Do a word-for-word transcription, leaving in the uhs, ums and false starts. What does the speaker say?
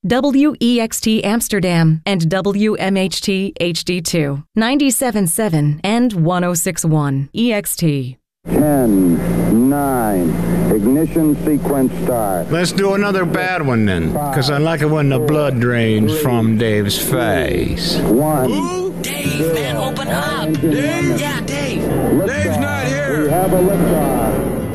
W E X T Amsterdam and W M H T H D two, ninety-seven point seven and one oh six point one E X T. ten, nine, ignition sequence start. Let's do another bad one then, because I like it when the blood drains from Dave's face. One. Who? Dave, man, open up. Dave? Yeah, Dave. Liftoff. Dave's not here. We have a liftoff.